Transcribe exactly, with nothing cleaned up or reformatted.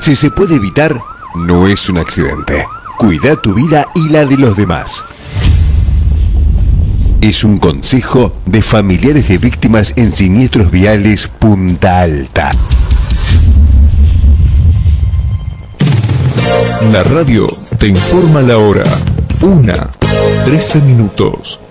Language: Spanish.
Si se puede evitar, no es un accidente. Cuida tu vida y la de los demás. Es un consejo de familiares de víctimas en siniestros viales Punta Alta. La radio te informa la hora. Una, trece minutos.